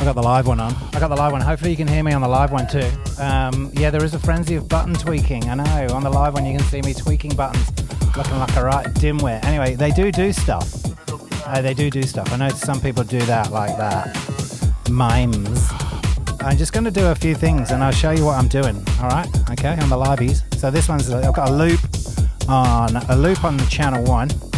got the live one on. I got the live one. Hopefully you can hear me on the live one too. Yeah, there is a frenzy of button tweaking. I know. On the live one you can see me tweaking buttons, looking like a right dimwit. Anyway, they do stuff. They do stuff. I know some people do that like that. Mimes. I'm just going to do a few things and I'll show you what I'm doing. All right. Okay. On the liveys. So this one's, I've got a loop on the channel 1.